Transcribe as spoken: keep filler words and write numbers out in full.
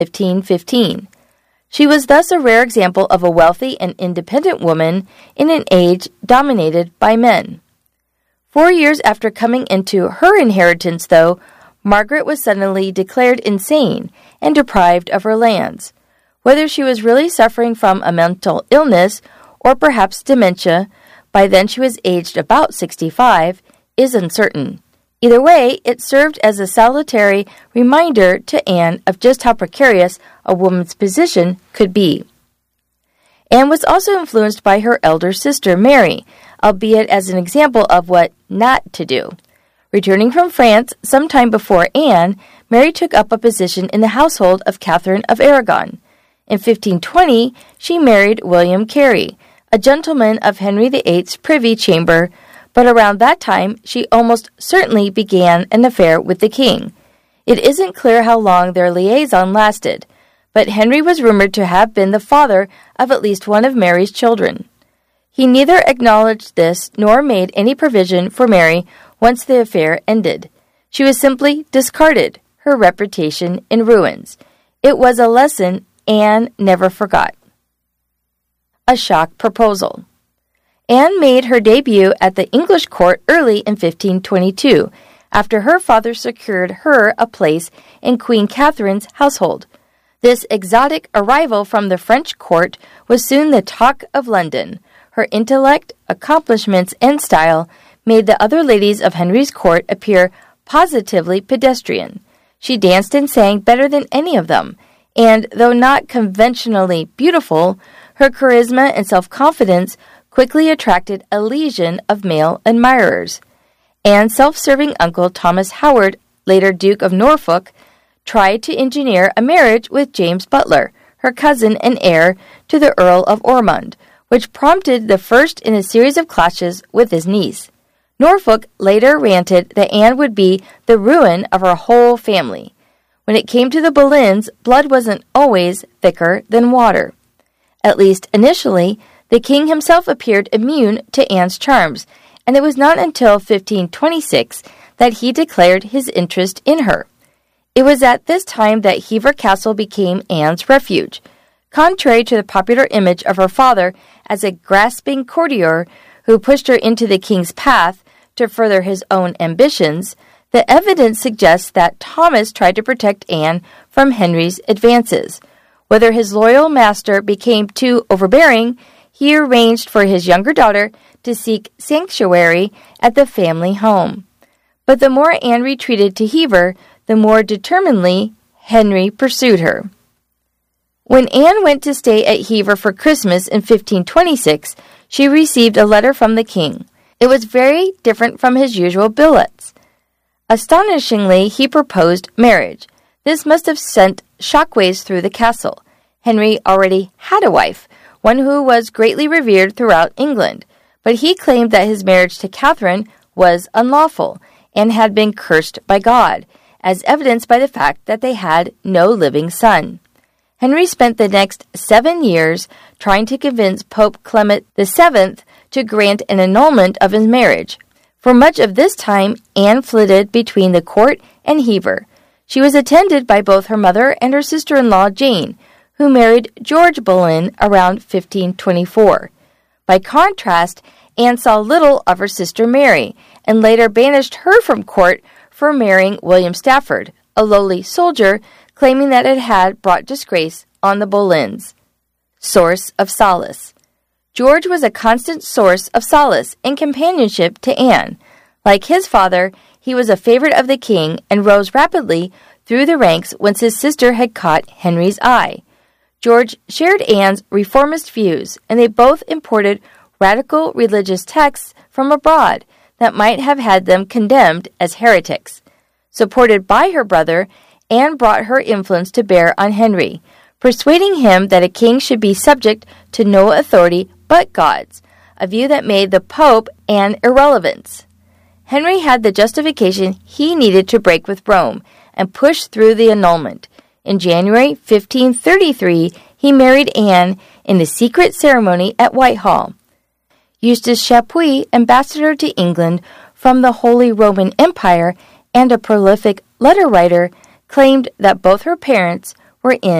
fifteen fifteen. She was thus a rare example of a wealthy and independent woman in an age dominated by men. Four years after coming into her inheritance, though, Margaret was suddenly declared insane and deprived of her lands. Whether she was really suffering from a mental illness or perhaps dementia, by then she was aged about sixty-five, is uncertain. Either way, it served as a salutary reminder to Anne of just how precarious a woman's position could be. Anne was also influenced by her elder sister, Mary, albeit as an example of what not to do. Returning from France sometime before Anne, Mary took up a position in the household of Catherine of Aragon. In fifteen twenty, she married William Carey, a gentleman of Henry the Eighth's privy chamber, but around that time she almost certainly began an affair with the king. It isn't clear how long their liaison lasted, but Henry was rumored to have been the father of at least one of Mary's children. He neither acknowledged this nor made any provision for Mary once the affair ended. She was simply discarded, her reputation in ruins. It was a lesson Anne never forgot. A shock proposal. Anne made her debut at the English court early in fifteen twenty-two, after her father secured her a place in Queen Catherine's household. This exotic arrival from the French court was soon the talk of London. Her intellect, accomplishments, and style made the other ladies of Henry's court appear positively pedestrian. She danced and sang better than any of them, and though not conventionally beautiful, her charisma and self-confidence quickly attracted a legion of male admirers. Anne's self-serving uncle Thomas Howard, later Duke of Norfolk, tried to engineer a marriage with James Butler, her cousin and heir to the Earl of Ormond, which prompted the first in a series of clashes with his niece. Norfolk later ranted that Anne would be the ruin of her whole family. When it came to the Boleyns, blood wasn't always thicker than water. At least initially, the king himself appeared immune to Anne's charms, and it was not until fifteen twenty-six that he declared his interest in her. It was at this time that Hever Castle became Anne's refuge. Contrary to the popular image of her father as a grasping courtier who pushed her into the king's path to further his own ambitions, the evidence suggests that Thomas tried to protect Anne from Henry's advances. Whether his loyal master became too overbearing, he arranged for his younger daughter to seek sanctuary at the family home. But the more Anne retreated to Hever, the more determinedly Henry pursued her. When Anne went to stay at Hever for Christmas in fifteen twenty-six, she received a letter from the king. It was very different from his usual billets. Astonishingly, he proposed marriage. This must have sent shockwaves through the castle. Henry already had a wife, one who was greatly revered throughout England, but he claimed that his marriage to Catherine was unlawful and had been cursed by God, as evidenced by the fact that they had no living son. Henry spent the next seven years trying to convince Pope Clement the Seventh to grant an annulment of his marriage. For much of this time, Anne flitted between the court and Hever. She was attended by both her mother and her sister-in-law, Jane, who married George Boleyn around fifteen twenty-four. By contrast, Anne saw little of her sister Mary, and later banished her from court for marrying William Stafford, a lowly soldier, claiming that it had brought disgrace on the Boleyns. Source of solace. George was a constant source of solace and companionship to Anne. Like his father, he was a favorite of the king and rose rapidly through the ranks once his sister had caught Henry's eye. George shared Anne's reformist views, and they both imported radical religious texts from abroad that might have had them condemned as heretics. Supported by her brother, Anne brought her influence to bear on Henry, persuading him that a king should be subject to no authority but God's, a view that made the Pope an irrelevance. Henry had the justification he needed to break with Rome and push through the annulment. In January fifteen thirty-three, he married Anne in a secret ceremony at Whitehall. Eustace Chapuis, ambassador to England from the Holy Roman Empire and a prolific letter writer, claimed that both her parents were in